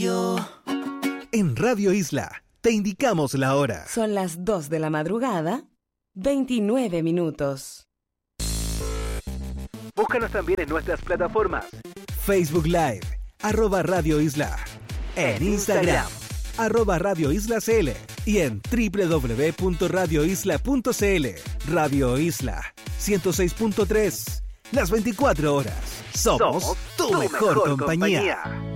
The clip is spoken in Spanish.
yo. En Radio Isla te indicamos la hora. Son las 2 de la madrugada, 29 minutos. Búscanos también en nuestras plataformas. Facebook Live, @Radio Isla. En Instagram, @Radio Isla CL. Y en www.radioisla.cl. Radio Isla 106.3. Las 24 horas. Somos tu mejor compañía.